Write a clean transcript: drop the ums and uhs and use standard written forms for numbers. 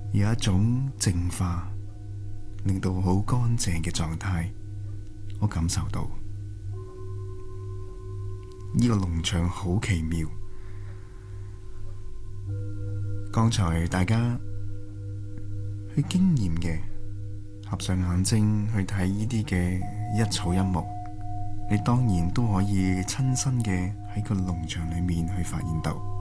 有一種淨化，令到好乾淨嘅狀態，我感受到呢個農場好奇妙。剛才大家去經驗嘅，合上眼睛去睇呢啲嘅一草一木，你當然都可以親身嘅喺個農場裏面去發現到。